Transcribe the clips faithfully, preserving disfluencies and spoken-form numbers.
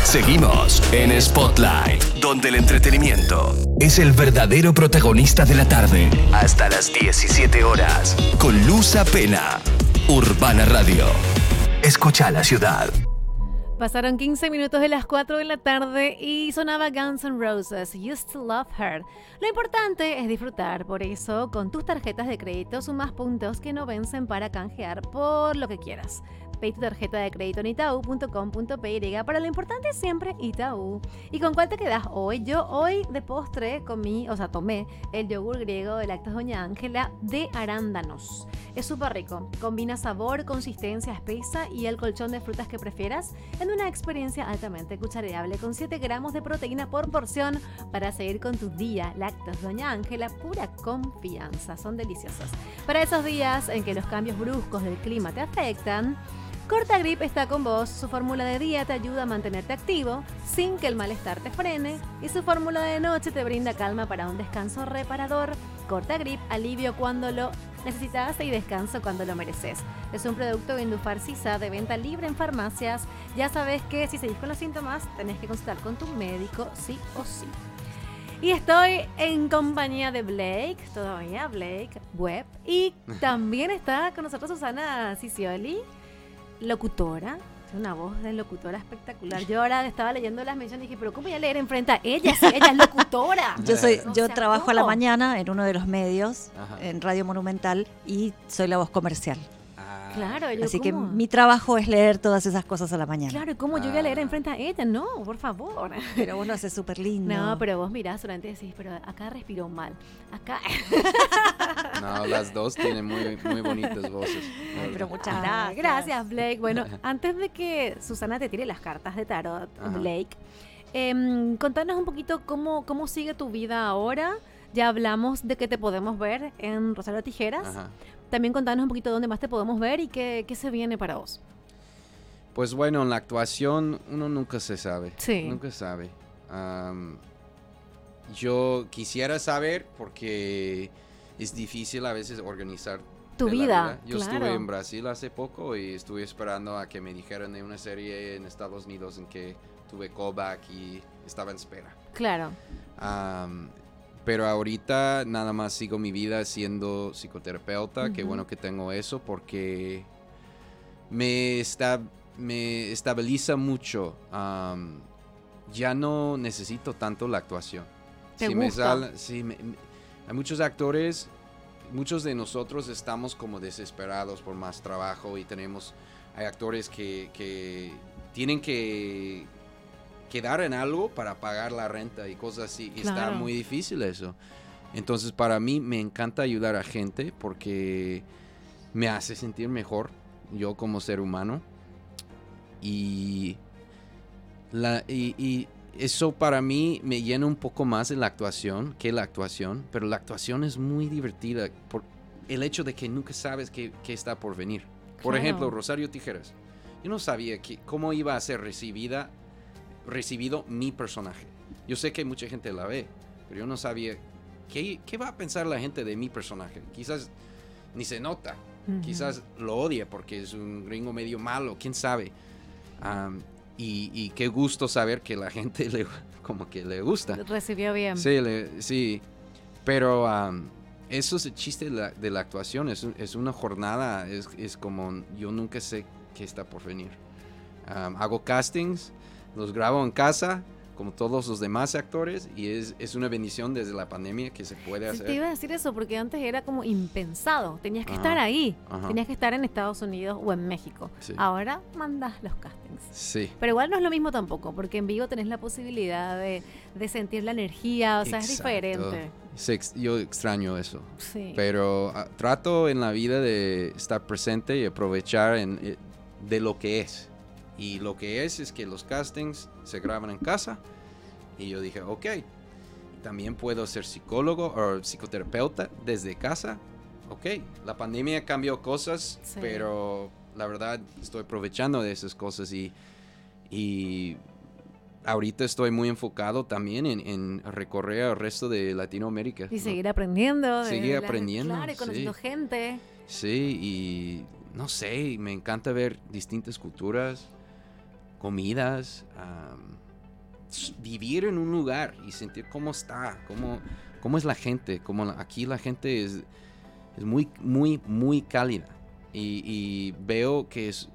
Seguimos en Spotlight, donde el entretenimiento es el verdadero protagonista de la tarde. Hasta las diecisiete horas, con Luz Apena, Urbana Radio. Escucha la ciudad. Pasaron quince minutos de las cuatro de la tarde y sonaba Guns N' Roses, Used to Love Her. Lo importante es disfrutar, por eso con tus tarjetas de crédito sumas puntos que no vencen para canjear por lo que quieras. Pide tu tarjeta de crédito en itaú punto com punto pe y para lo importante siempre Itaú. ¿Y con cuál te quedas hoy? Yo hoy de postre comí, o sea, tomé el yogur griego de Lácteos Doña Ángela de arándanos. Es súper rico, combina sabor, consistencia espesa y el colchón de frutas que prefieras en una experiencia altamente cuchareable con siete gramos de proteína por porción para seguir con tu día. Lácteos Doña Ángela, pura confianza, son deliciosos. Para esos días en que los cambios bruscos del clima te afectan, Cortagrip está con vos. Su fórmula de día te ayuda a mantenerte activo sin que el malestar te frene y su fórmula de noche te brinda calma para un descanso reparador. Cortagrip, alivio cuando lo necesitas y descanso cuando lo mereces. Es un producto de Indufar-Sisa de venta libre en farmacias. Ya sabes que si seguís con los síntomas tenés que consultar con tu médico sí o sí. Y estoy en compañía de Blake, todavía Blake Webb, y también está con nosotros Susana Cicioli, locutora, una voz de locutora espectacular. Yo ahora estaba leyendo las menciones y dije, pero ¿cómo voy a leer enfrente a ella si ella es locutora? Yo soy, O yo sea, trabajo ¿cómo? a la mañana en uno de los medios, Ajá. en Radio Monumental, y soy la voz comercial. Ah, Claro, yo Así que ¿cómo? mi trabajo es leer todas esas cosas a la mañana. Claro, ¿y cómo yo voy a leer enfrente a ella? No, por favor. Pero vos lo haces súper lindo. No, pero vos mirás durante y decís, pero acá respiró mal. Acá. No, las dos tienen muy, muy bonitas voces. Ay, pero muchas Ah, gracias. gracias, Blake. Bueno, antes de que Susana te tire las cartas de tarot, Ajá. Blake, em, contanos un poquito cómo, cómo sigue tu vida ahora. Ya hablamos de que te podemos ver en Rosario Tijeras. Ajá. También contanos un poquito dónde más te podemos ver y qué, qué se viene para vos. Pues bueno, en la actuación uno nunca se sabe. Sí. Nunca sabe. Am, yo quisiera saber porque es difícil a veces organizar Tu de la vida, Yo claro. estuve en Brasil hace poco y estuve esperando a que me dijeran de una serie en Estados Unidos en que tuve callback y estaba en espera. Claro. Am, pero ahorita nada más sigo mi vida siendo psicoterapeuta. Ujú. Qué bueno que tengo eso porque me, está, me estabiliza mucho. Am, ya no necesito tanto la actuación. ¿Te Si me gusta? sal- si me- me- hay muchos actores, muchos de nosotros estamos como desesperados por más trabajo y tenemos, hay actores que, que tienen que quedar en algo para pagar la renta y cosas así. Y está Claro. muy difícil eso. Entonces para mí me encanta ayudar a gente porque me hace sentir mejor yo como ser humano. Y, la, y, y eso para mí me llena un poco más de la actuación que la actuación. Pero la actuación es muy divertida por el hecho de que nunca sabes qué, qué está por venir. Por Claro. ejemplo, Rosario Tijeras. Yo no sabía que, cómo iba a ser recibida, recibido mi personaje. Yo sé que mucha gente la ve, pero yo no sabía qué, qué va a pensar la gente de mi personaje. Quizás ni se nota. Ujú. Quizás lo odia porque es un gringo medio malo, quién sabe. Am, y, y qué gusto saber que la gente le, como que le gusta. Recibió bien. Sí, le- sí. Pero am, eso es el chiste de la, de la actuación. Es, un- es una jornada. Es, es como yo nunca sé qué está por venir. Am, hago castings, los grabo en casa, como todos los demás actores. Y es, es una bendición desde la pandemia que se puede Sí, hacer. te iba a decir eso porque antes era como impensado. Tenías que Ajá, estar ahí. ajá. Tenías que estar en Estados Unidos o en México. Sí. Ahora mandas los castings. Sí. Pero igual no es lo mismo tampoco, porque en vivo tenés la posibilidad de, de sentir la energía, o sea, es Exacto. diferente. Sí, ex- yo extraño eso. Sí. Pero ah, trato en la vida de estar presente y aprovechar en, eh, de lo que es. Y lo que es es que los castings se graban en casa. Y yo dije, ok, también puedo ser psicólogo o psicoterapeuta desde casa. Ok, la pandemia cambió cosas, Sí. pero la verdad estoy aprovechando de esas cosas y, y ahorita estoy muy enfocado también en, en recorrer el resto de Latinoamérica. Y ¿no? seguir aprendiendo. de Seguir la- aprendiendo, Claro, y conociendo sí. gente. Sí, y no sé, me encanta ver distintas culturas. comidas, um, vivir en un lugar y sentir cómo está, cómo, cómo es la gente. Cómo la, aquí la gente es, es muy, muy, muy cálida. Y, y veo que es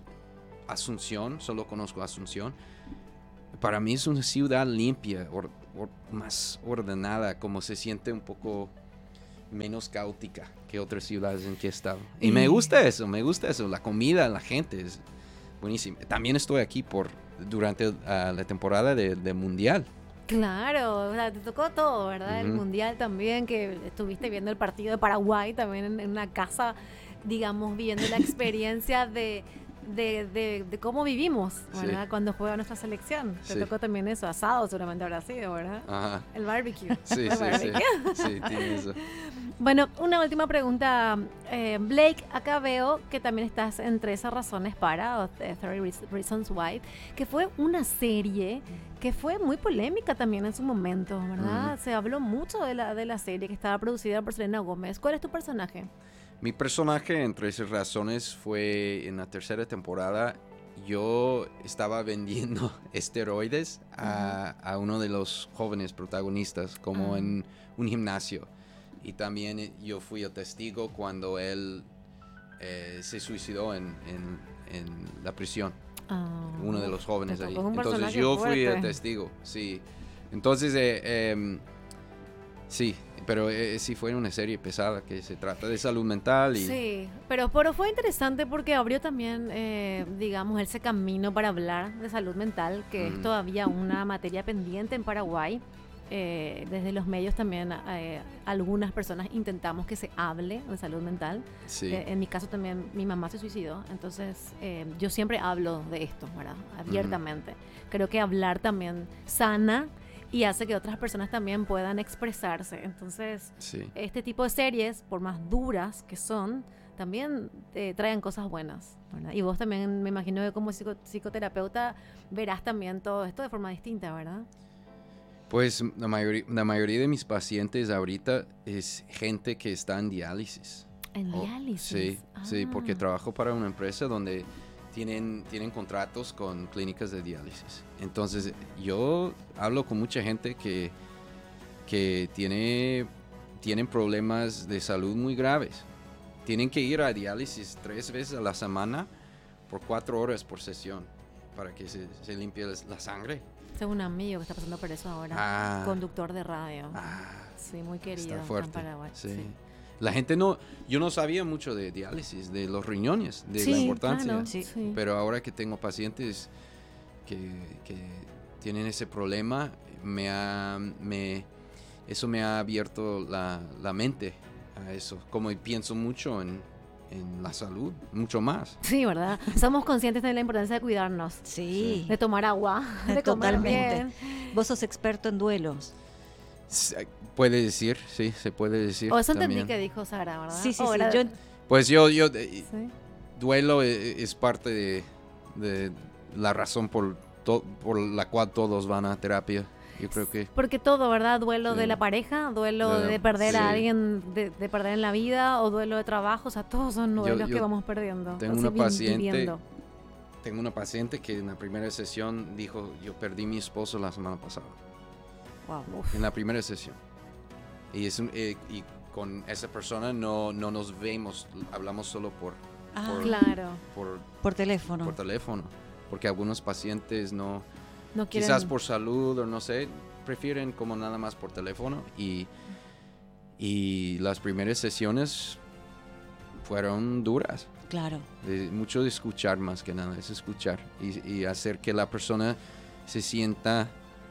Asunción, solo conozco Asunción. Para mí es una ciudad limpia, or, or, más ordenada, como se siente un poco menos caótica que otras ciudades en que he estado. Y mm. me gusta eso, me gusta eso. La comida, la gente es buenísima. También estoy aquí por durante uh, la temporada de, de Mundial. Claro, o sea, te tocó todo, ¿verdad? Uh-huh. El Mundial también, que estuviste viendo el partido de Paraguay también en, en una casa, digamos, viviendo la experiencia de... De, de, de cómo vivimos, ¿verdad? Sí. Cuando juega nuestra selección. Te sí. tocó también eso, asado seguramente habrá sido, ¿verdad? Ajá. El barbecue. Sí, ¿El sí, barbecue? sí. Sí, tiene eso. Bueno, una última pregunta. Eh, Blake, acá veo que también estás en trece razones para, o trece Reasons Why, que fue una serie que fue muy polémica también en su momento, ¿verdad? Mm. Se habló mucho de la, de la serie que estaba producida por Selena Gómez. ¿Cuál es tu personaje? Mi personaje, entre esas razones, fue en la tercera temporada. Yo estaba vendiendo esteroides a, uh-huh. a uno de los jóvenes protagonistas, como uh-huh. en un gimnasio. Y también yo fui el testigo cuando él eh, se suicidó en, en, en la prisión. Uh, uno de los jóvenes ahí. Entonces yo fui fuerte. el testigo, sí. Entonces, eh, eh, sí. Pero eh, sí fue una serie pesada que se trata de salud mental. Y... Sí, pero, pero fue interesante porque abrió también, eh, digamos, ese camino para hablar de salud mental, que mm. es todavía una materia pendiente en Paraguay. Eh, desde los medios también eh, algunas personas intentamos que se hable de salud mental. Sí. Eh, en mi caso también mi mamá se suicidó, entonces eh, yo siempre hablo de esto, ¿verdad? Abiertamente. Mm. Creo que hablar también sana y hace que otras personas también puedan expresarse. Entonces, sí. este tipo de series, por más duras que son, también eh, traen cosas buenas, ¿verdad? Y vos también, me imagino que como psico- psicoterapeuta verás también todo esto de forma distinta, ¿verdad? Pues la mayoría, la mayoría de mis pacientes ahorita es gente que está en diálisis. ¿En oh, diálisis? Sí, ah. sí, porque trabajo para una empresa donde Tienen, tienen contratos con clínicas de diálisis. Entonces, yo hablo con mucha gente que, que tiene, tienen problemas de salud muy graves. Tienen que ir a diálisis tres veces a la semana por cuatro horas por sesión para que se, se limpie la sangre. Tengo un amigo que está pasando por eso ahora. Ah, conductor de radio. Ah, sí, muy querido. Está fuerte. En Paraguay. Sí. Sí. La gente no, yo no sabía mucho de diálisis, de los riñones, de sí, la importancia. Claro, sí. Sí. Pero ahora que tengo pacientes que, que tienen ese problema, me ha, me, eso me ha abierto la, la mente a eso. Como pienso mucho en, en la salud, mucho más. Sí, ¿verdad? Somos conscientes de la importancia de cuidarnos. Sí. De tomar agua, de comer Totalmente. bien. Vos sos experto en duelos. Puede decir, sí, se puede decir. O eso también. entendí que dijo Sara, ¿verdad? Sí, sí, oh, sí. Era... Yo... Pues yo, yo ¿Sí? duelo es parte de, de la razón por, to, por la cual todos van a terapia. Yo creo que... Porque todo, ¿verdad? Duelo sí. de la pareja, duelo de, de perder sí. a alguien, de, de perder en la vida, o duelo de trabajo. O sea, todos son duelos yo, yo que vamos perdiendo. Tengo una paciente... Tengo una paciente que en la primera sesión dijo, yo perdí a mi esposo la semana pasada. Wow. En la primera sesión. Y, es un, eh, y con esa persona no, no nos vemos, hablamos solo por... Ah, por claro. Por, por teléfono. Por teléfono. Porque algunos pacientes no... no quieren... Quizás por salud o no sé, prefieren como nada más por teléfono. Y, y las primeras sesiones fueron duras. Claro. De, mucho de escuchar más que nada, es escuchar. Y, y hacer que la persona se sienta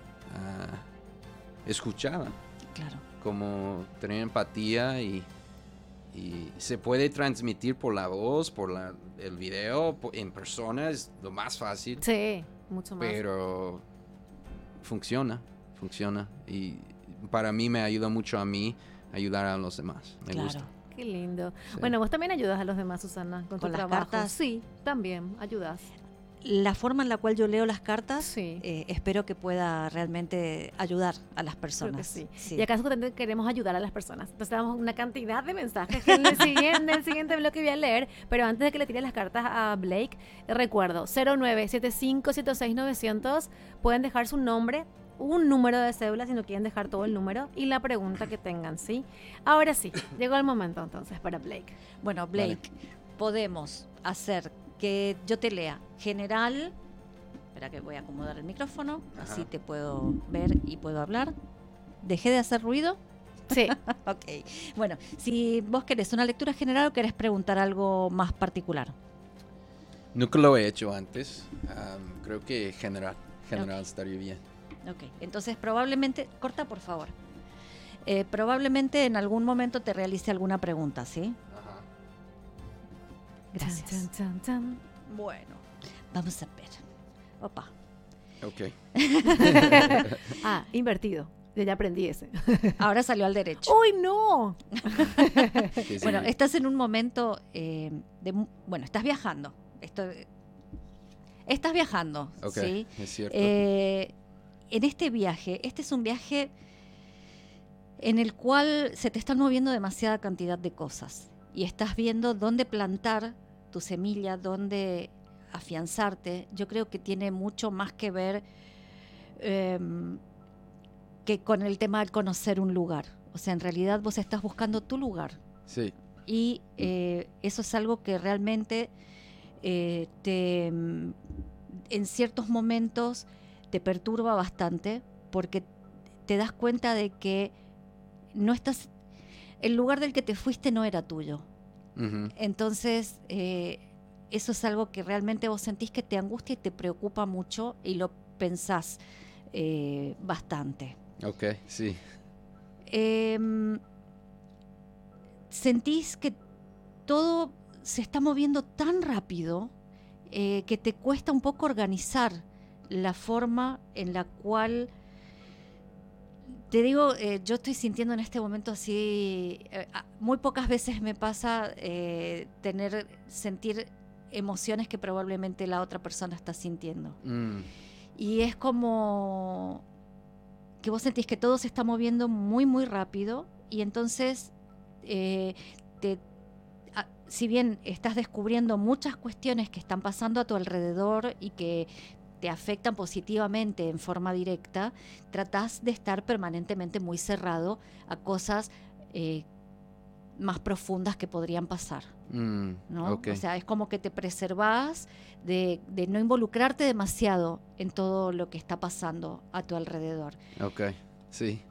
uh, escuchada. Claro. Como tener empatía y, y se puede transmitir por la voz, por la, el video, por, en persona es lo más fácil. Sí, mucho más. Pero funciona, funciona. Y para mí me ayuda mucho a mí ayudar a los demás. Me claro. gusta. Qué lindo. Sí. Bueno, vos también ayudas a los demás, Susana, con, ¿Con tu las trabajo. cartas? Sí, también ayudas. la forma en la cual yo leo las cartas, Sí. eh, espero que pueda realmente ayudar a las Creo personas. que sí. Sí. Y acaso también queremos ayudar a las personas. Entonces damos una cantidad de mensajes que en el siguiente, el siguiente bloque voy a leer. Pero antes de que le tire las cartas a Blake, eh, recuerdo, cero nueve siete cinco siete seis nueve cero cero, pueden dejar su nombre, un número de cédula si no quieren dejar todo el número y la pregunta que tengan, ¿sí? Ahora sí, llegó el momento entonces para Blake. Bueno, Blake, podemos hacer que yo te lea general. Espera que voy a acomodar el micrófono, Ajá. así te puedo ver y puedo hablar. ¿Dejé de hacer ruido? Sí. Ok. Bueno, si vos querés una lectura general o querés preguntar algo más particular. Nunca lo he hecho antes. Um, creo que general, general Ok. estaría bien. Ok, entonces probablemente, corta por favor. Eh, probablemente en algún momento te realice alguna pregunta, ¿sí? Ajá. Gracias. Chan, chan, chan. Bueno, vamos a ver. Opa. Ok. Ah, invertido. Yo ya aprendí ese. Ahora salió al derecho. ¡Uy, no! ¿Qué Bueno, sigue? estás en un momento eh, de... mu- Bueno, estás viajando. Esto, estás viajando, Ok, ¿sí? es cierto. Eh, en este viaje, este es un viaje en el cual se te están moviendo demasiada cantidad de cosas y estás viendo dónde plantar tu semilla, dónde afianzarte. Yo creo que tiene mucho más que ver eh, que con el tema de conocer un lugar. O sea, en realidad vos estás buscando tu lugar Sí. y eh, eso es algo que realmente eh, te, mm, en ciertos momentos te perturba bastante porque te das cuenta de que no estás, el lugar del que te fuiste no era tuyo. Ujú. Entonces, eh, eso es algo que realmente vos sentís que te angustia y te preocupa mucho y lo pensás eh, bastante. Ok, sí. Eh, sentís que todo se está moviendo tan rápido eh, que te cuesta un poco organizar la forma en la cual, te digo, eh, yo estoy sintiendo en este momento así, eh, muy pocas veces me pasa eh, tener, sentir emociones que probablemente la otra persona está sintiendo. Mm, Y es como que vos sentís que todo se está moviendo muy, muy rápido y entonces, eh, te, a, si bien estás descubriendo muchas cuestiones que están pasando a tu alrededor y que te afectan positivamente en forma directa, tratás de estar permanentemente muy cerrado a cosas eh, más profundas que podrían pasar. mm, ¿No? ok. O sea, es como que te preservás de, de no involucrarte demasiado en todo lo que está pasando a tu alrededor. Ok, sí.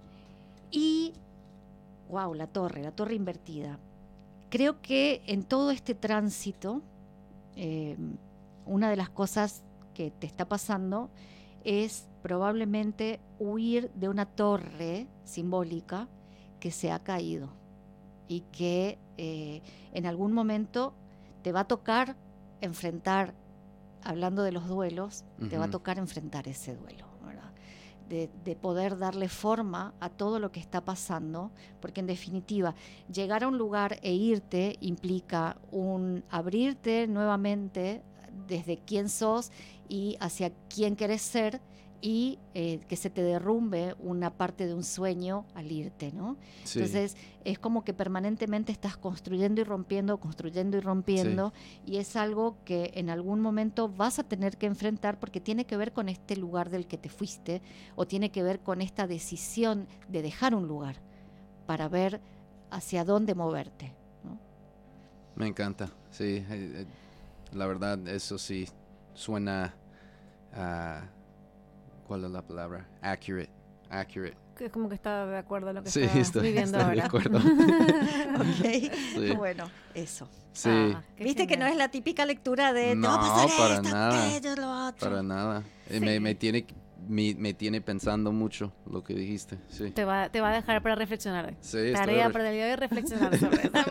Y, wow, la torre, la torre invertida. Creo que en todo este tránsito, eh, una de las cosas que te está pasando es probablemente huir de una torre simbólica que se ha caído y que eh, en algún momento te va a tocar enfrentar, hablando de los duelos, uh-huh. te va a tocar enfrentar ese duelo, ¿verdad? De, de poder darle forma a todo lo que está pasando, porque en definitiva, llegar a un lugar e irte implica un abrirte nuevamente desde quién sos y hacia quién querés ser, y eh, que se te derrumbe una parte de un sueño al irte, ¿no? Sí. Entonces es como que permanentemente estás construyendo y rompiendo, construyendo y rompiendo, sí. y es algo que en algún momento vas a tener que enfrentar porque tiene que ver con este lugar del que te fuiste o tiene que ver con esta decisión de dejar un lugar para ver hacia dónde moverte, ¿no? Me encanta, sí, la verdad eso sí suena a... Uh, ¿cuál es la palabra? Accurate. Accurate. Es como que está de acuerdo a lo que sí, está estoy, viviendo estoy ahora. de acuerdo. Ok, sí. Bueno, eso. Sí. Ah, Viste genial. Que no es la típica lectura de no, te va a pasar para esto, nada, aquello, lo otro. Para nada. Sí. Me, me, tiene, me, me tiene pensando mucho lo que dijiste. Sí. Te, va, te va a dejar para reflexionar. Sí, Tarea para el día de hoy, reflexionar sobre eso.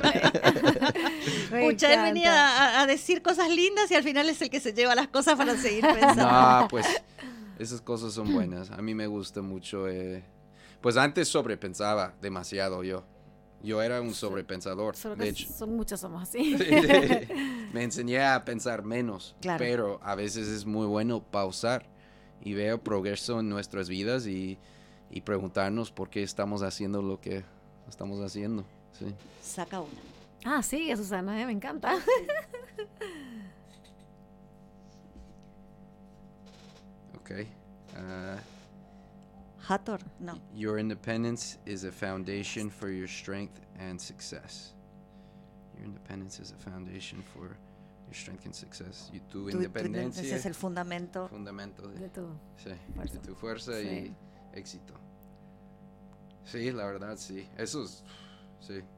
Pucha, él venía a, a decir cosas lindas y al final es el que se lleva las cosas para seguir pensando. No, pues... esas cosas son buenas. A mí me gusta mucho. Eh, pues antes sobrepensaba demasiado yo. Yo era un sobrepensador. Solo De que hecho, son muchos somos así. me enseñé a pensar menos, Claro. pero a veces es muy bueno pausar y ver progreso en nuestras vidas y, y preguntarnos por qué estamos haciendo lo que estamos haciendo. Sí. Saca una. Ah, sí, Susana, eh, me encanta. Okay. Uh, Hathor, no. Your independence is a foundation for your strength and success. Your independence is a foundation for your strength and success. Y tu, Tu independencia ese es el fundamento. fundamento de, De tu sí, fuerza. de tu fuerza Sí. y éxito. Sí, la verdad, sí. Eso es, sí.